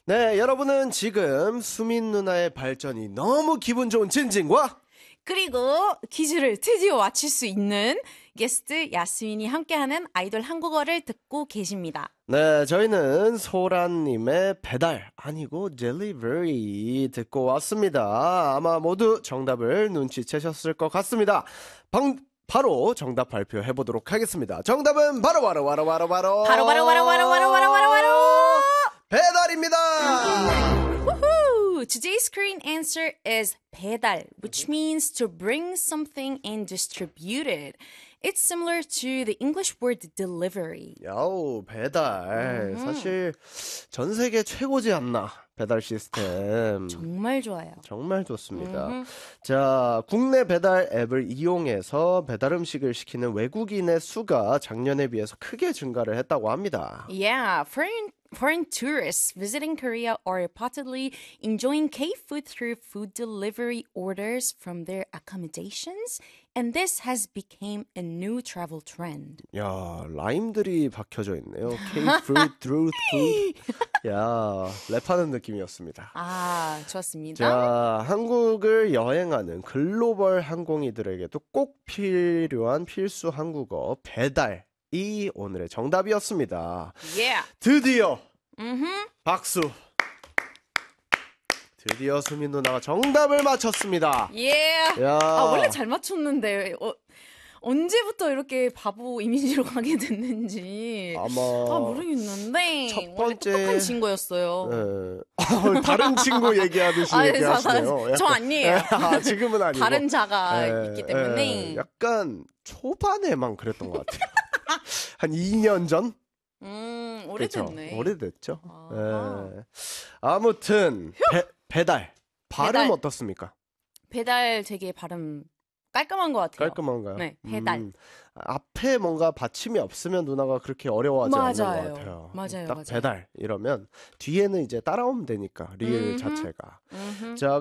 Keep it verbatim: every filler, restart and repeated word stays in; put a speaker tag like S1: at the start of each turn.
S1: 네, 여러분은 지금 수민 누나의 발전이 너무 기분 좋은 진진과
S2: 그리고 퀴즈를 드디어 맞출 수 있는 게스트 야스민이 함께하는 아이돌 한국어를 듣고 계십니다.
S1: 네, 저희는 소란님의 배달 아니고 딜리버리 듣고 왔습니다. 아마 모두 정답을 눈치채셨을 것 같습니다. 방, 바로 정답 발표해 보도록 하겠습니다. 정답은 바로 바로 바로 바로 바로
S2: 바로 바로 바로 바로 바로 바로 바로 바로
S1: 배달입니다.
S2: Woohoo! Today's Korean answer is 배달, which means to bring something and distribute it. It's similar to the English word delivery.
S1: 야우, 배달.
S2: 음.
S1: 사실 전 세계 최고지 않나, 배달 시스템.
S2: 정말 좋아요.
S1: 정말 좋습니다.
S2: 음.
S1: 자, 국내 배달 앱을 이용해서 배달 음식을 시키는 외국인의 수가 작년에 비해서 크게 증가를 했다고 합니다.
S2: Yeah, foreign foreign tourists visiting Korea are reportedly enjoying K-food through food delivery orders from their accommodations, and this has become a new travel trend.
S1: 야, 라임들이 박혀져 있네요. K-food through food. 야, 랩하는 느낌이었습니다.
S2: 아, 좋았습니다.
S1: 자, 한국을 여행하는 글로벌 항공이들에게도 꼭 필요한 필수 한국어 배달이 오늘의 정답이었습니다.
S2: Yeah.
S1: 드디어
S2: Mm-hmm.
S1: 박수. 드디어 수민 누나가 정답을 맞췄습니다.
S2: Yeah.
S1: 야.
S2: 아, 원래 잘 맞췄는데 어, 언제부터 이렇게 바보 이미지로 가게 됐는지
S1: 아마
S2: 아, 모르겠는데
S1: 첫
S2: 원래
S1: 번째-
S2: 똑똑한 친구였어요.
S1: 네. 다른 친구 얘기하듯이
S2: 아,
S1: 얘기하시네요.
S2: 저 아니에요.
S1: 아, 지금은 아니고.
S2: 다른 자가
S1: 네,
S2: 있기 때문에
S1: 네. 약간 초반에만 그랬던 것 같아요. 한 이 년 전?
S2: 음,
S1: 그쵸?
S2: 오래됐네.
S1: 오래됐죠.
S2: 아.
S1: 네. 아무튼 배, 배달 발음
S2: 배달.
S1: 어떻습니까?
S2: 배달 되게 발음 깔끔한 것 같아요.
S1: 깔끔한가요?
S2: 네, 배달.
S1: 음, 앞에 뭔가 받침이 없으면 누나가 그렇게 어려워하지 않는
S2: 맞아요.
S1: 것 같아요.
S2: 맞아요,
S1: 딱
S2: 맞아요.
S1: 배달 이러면 뒤에는 이제 따라오면 되니까 리을
S2: 음흠.
S1: 자체가.
S2: 음흠.
S1: 자,